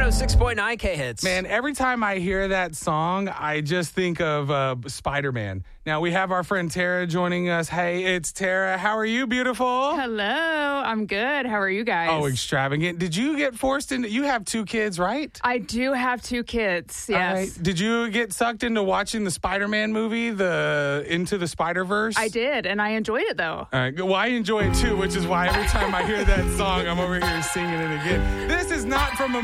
106.9 K-Hits. Man, every time I hear that song, I just think of Spider-Man. Now, we have our friend Tara joining us. Hey, it's Tara. How are you, beautiful? Hello, I'm good. How are you guys? Oh, extravagant. Did you get forced into... You have 2 kids, right? I do have 2 kids, yes. All right. Did you get sucked into watching the Spider-Man movie, the Into the Spider-Verse? I did, and I enjoyed it, though. All right. Well, I enjoy it, too, which is why every time I hear that song, I'm over here singing it again. This is not from a